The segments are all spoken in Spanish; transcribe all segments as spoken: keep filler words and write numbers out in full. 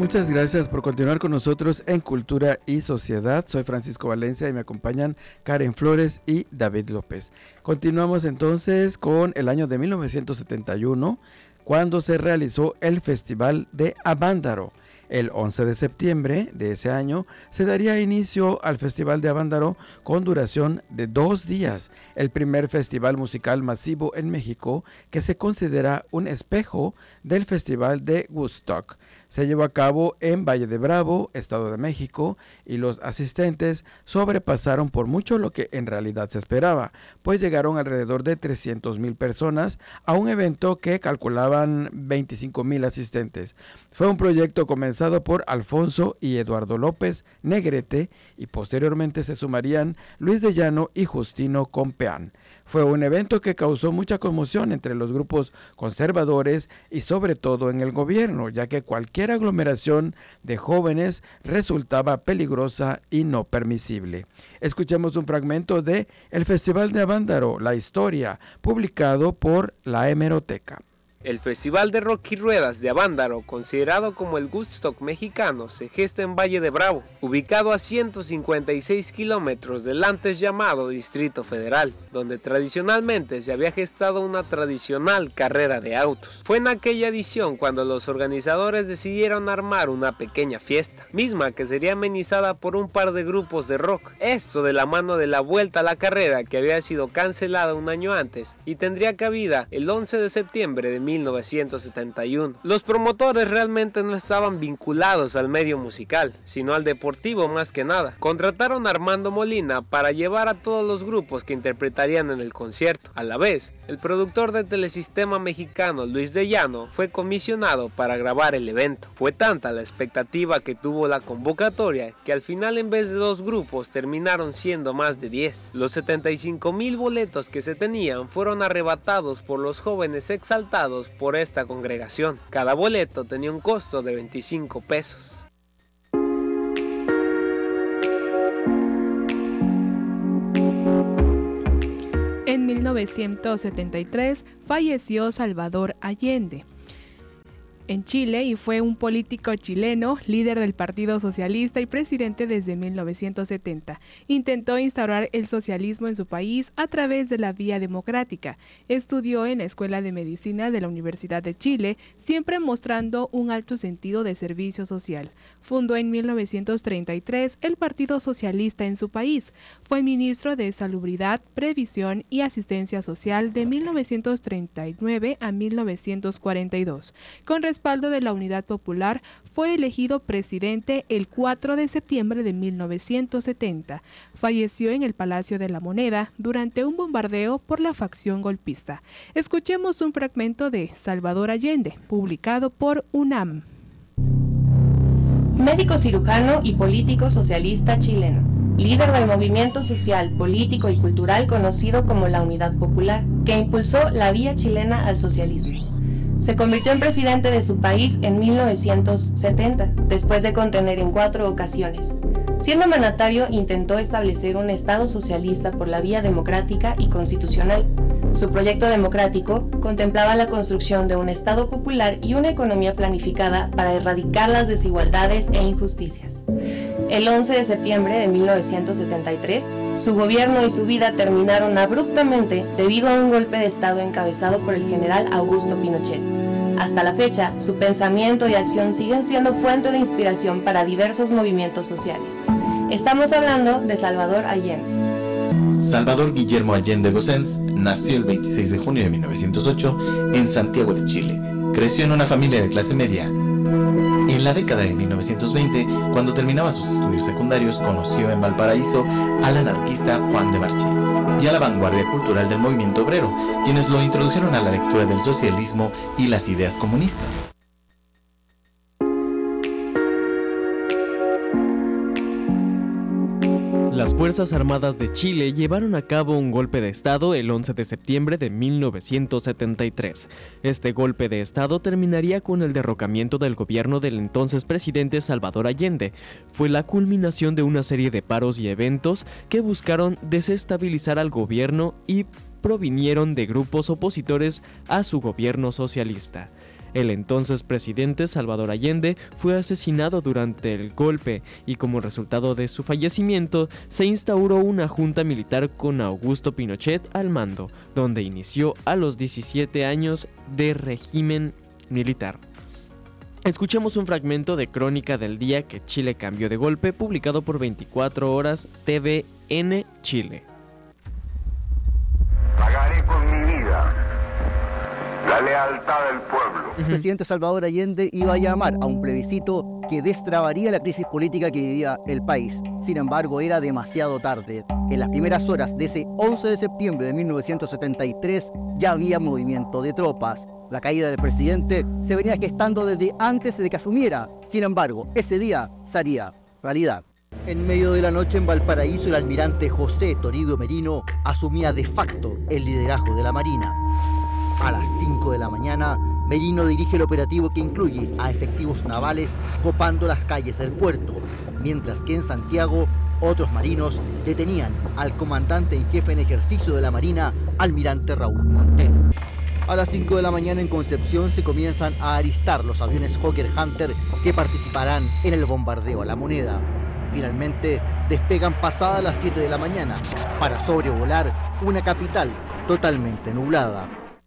Muchas gracias por continuar con nosotros en Cultura y Sociedad. Soy Francisco Valencia y me acompañan Karen Flores y David López. Continuamos entonces con el año de mil novecientos setenta y uno, cuando se realizó el Festival de Avándaro. El once de septiembre de ese año se daría inicio al Festival de Avándaro con duración de dos días, el primer festival musical masivo en México que se considera un espejo del Festival de Woodstock. Se llevó a cabo en Valle de Bravo, Estado de México, y los asistentes sobrepasaron por mucho lo que en realidad se esperaba, pues llegaron alrededor de trescientas mil personas a un evento que calculaban veinticinco mil asistentes. Fue un proyecto comenzado por Alfonso y Eduardo López Negrete y posteriormente se sumarían Luis de Llano y Justino Compeán. Fue un evento que causó mucha conmoción entre los grupos conservadores y sobre todo en el gobierno, ya que cualquier aglomeración de jóvenes resultaba peligrosa y no permisible. Escuchemos un fragmento de El Festival de Avándaro, la historia, publicado por La Hemeroteca. El Festival de Rock y Ruedas de Avándaro, considerado como el Woodstock mexicano, se gesta en Valle de Bravo, ubicado a ciento cincuenta y seis kilómetros del antes llamado Distrito Federal, donde tradicionalmente se había gestado una tradicional carrera de autos. Fue en aquella edición cuando los organizadores decidieron armar una pequeña fiesta, misma que sería amenizada por un par de grupos de rock, esto de la mano de la vuelta a la carrera que había sido cancelada un año antes y tendría cabida el once de septiembre de mil novecientos setenta y uno. Los promotores realmente no estaban vinculados al medio musical, sino al deportivo más que nada. Contrataron a Armando Molina para llevar a todos los grupos que interpretarían en el concierto. A la vez, el productor de Telesistema Mexicano, Luis de Llano, fue comisionado para grabar el evento. Fue tanta la expectativa que tuvo la convocatoria que al final, en vez de dos grupos, terminaron siendo más de diez. Los setenta y cinco mil boletos que se tenían fueron arrebatados por los jóvenes exaltados por esta congregación. Cada boleto tenía un costo de veinticinco pesos. En mil novecientos setenta y tres falleció Salvador Allende en Chile y fue un político chileno, líder del Partido Socialista y presidente desde mil novecientos setenta. Intentó instaurar el socialismo en su país a través de la vía democrática. Estudió en la Escuela de Medicina de la Universidad de Chile, siempre mostrando un alto sentido de servicio social. Fundó en mil novecientos treinta y tres el Partido Socialista en su país. Fue ministro de Salubridad, Previsión y Asistencia Social de mil novecientos treinta y nueve a mil novecientos cuarenta y dos. Con respaldo de la Unidad Popular, fue elegido presidente el cuatro de septiembre de mil novecientos setenta. Falleció en el Palacio de la Moneda durante un bombardeo por la facción golpista. Escuchemos un fragmento de Salvador Allende, publicado por UNAM. Médico cirujano y político socialista chileno, líder del movimiento social, político y cultural conocido como la Unidad Popular, que impulsó la vía chilena al socialismo. Se convirtió en presidente de su país en mil novecientos setenta, después de contener en cuatro ocasiones. Siendo mandatario, intentó establecer un Estado socialista por la vía democrática y constitucional. Su proyecto democrático contemplaba la construcción de un Estado popular y una economía planificada para erradicar las desigualdades e injusticias. El once de septiembre de mil novecientos setenta y tres, su gobierno y su vida terminaron abruptamente debido a un golpe de Estado encabezado por el general Augusto Pinochet. Hasta la fecha, su pensamiento y acción siguen siendo fuente de inspiración para diversos movimientos sociales. Estamos hablando de Salvador Allende. Salvador Guillermo Allende Gossens nació el veintiséis de junio de mil novecientos ocho en Santiago de Chile. Creció en una familia de clase media. En la década de mil novecientos veinte, cuando terminaba sus estudios secundarios, conoció en Valparaíso al anarquista Juan de Marché y a la vanguardia cultural del movimiento obrero, quienes lo introdujeron a la lectura del socialismo y las ideas comunistas. Las Fuerzas Armadas de Chile llevaron a cabo un golpe de Estado el once de septiembre de mil novecientos setenta y tres. Este golpe de Estado terminaría con el derrocamiento del gobierno del entonces presidente Salvador Allende. Fue la culminación de una serie de paros y eventos que buscaron desestabilizar al gobierno y provinieron de grupos opositores a su gobierno socialista. El entonces presidente Salvador Allende fue asesinado durante el golpe y como resultado de su fallecimiento se instauró una junta militar con Augusto Pinochet al mando, donde inició a los diecisiete años de régimen militar. Escuchemos un fragmento de Crónica del día que Chile cambió de golpe, publicado por veinticuatro horas T V N Chile. Pagaré con mi vida la lealtad del pueblo. El presidente Salvador Allende iba a llamar a un plebiscito que destrabaría la crisis política que vivía el país. Sin embargo, era demasiado tarde. En las primeras horas de ese once de septiembre de mil novecientos setenta y tres ya había movimiento de tropas. La caída del presidente se venía gestando desde antes de que asumiera. Sin embargo, ese día sería realidad. En medio de la noche en Valparaíso, el almirante José Toribio Merino asumía de facto el liderazgo de la Marina. A las cinco de la mañana, Merino dirige el operativo que incluye a efectivos navales copando las calles del puerto, mientras que en Santiago, otros marinos detenían al comandante en jefe en ejercicio de la Marina, almirante Raúl Montero. A las cinco de la mañana en Concepción se comienzan a alistar los aviones Hawker Hunter que participarán en el bombardeo a La Moneda. Finalmente despegan pasadas las siete de la mañana para sobrevolar una capital totalmente nublada.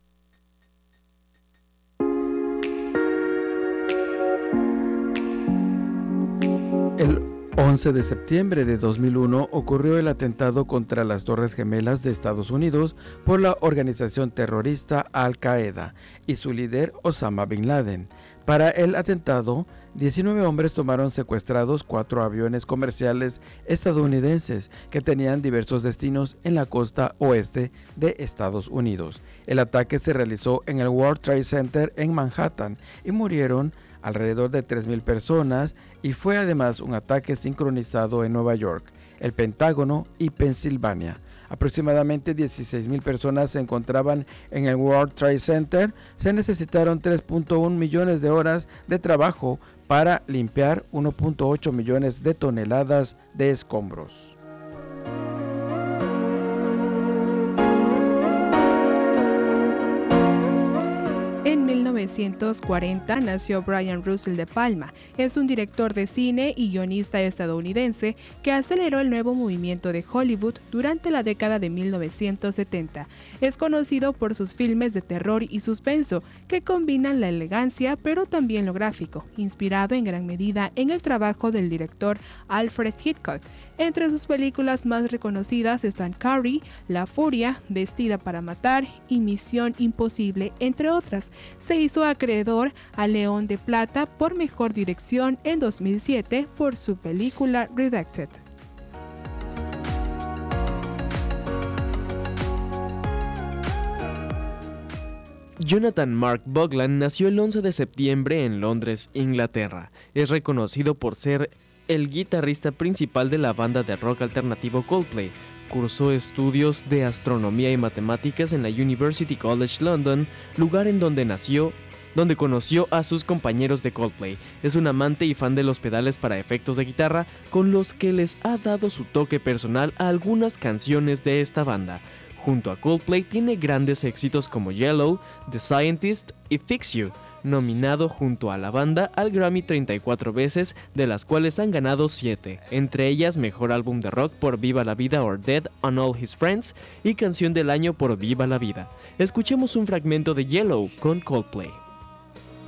El once de septiembre de dos mil uno ocurrió el atentado contra las Torres Gemelas de Estados Unidos por la organización terrorista Al-Qaeda y su líder Osama Bin Laden. Para el atentado, diecinueve hombres tomaron secuestrados cuatro aviones comerciales estadounidenses que tenían diversos destinos en la costa oeste de Estados Unidos. El ataque se realizó en el World Trade Center en Manhattan y murieron alrededor de tres mil personas y fue además un ataque sincronizado en Nueva York, el Pentágono y Pensilvania. Aproximadamente dieciséis mil personas se encontraban en el World Trade Center. Se necesitaron tres punto uno millones de horas de trabajo para limpiar uno punto ocho millones de toneladas de escombros. En mil novecientos cuarenta nació Brian Russell de Palma. Es un director de cine y guionista estadounidense que aceleró el nuevo movimiento de Hollywood durante la década de mil novecientos setenta. Es conocido por sus filmes de terror y suspenso que combinan la elegancia pero también lo gráfico, inspirado en gran medida en el trabajo del director Alfred Hitchcock. Entre sus películas más reconocidas están Carrie, La Furia, Vestida para Matar y Misión Imposible, entre otras. Se hizo acreedor al León de Plata por Mejor Dirección en dos mil siete por su película Redacted. Jonathan Mark Boglan nació el once de septiembre en Londres, Inglaterra. Es reconocido por ser el guitarrista principal de la banda de rock alternativo Coldplay. Cursó estudios de astronomía y matemáticas en la University College London, lugar en donde nació, donde conoció a sus compañeros de Coldplay. Es un amante y fan de los pedales para efectos de guitarra, con los que les ha dado su toque personal a algunas canciones de esta banda. Junto a Coldplay tiene grandes éxitos como Yellow, The Scientist y Fix You, nominado junto a la banda al Grammy treinta y cuatro veces, de las cuales han ganado siete, entre ellas Mejor Álbum de Rock por Viva la Vida or Dead on All His Friends y Canción del Año por Viva la Vida. Escuchemos un fragmento de Yellow con Coldplay.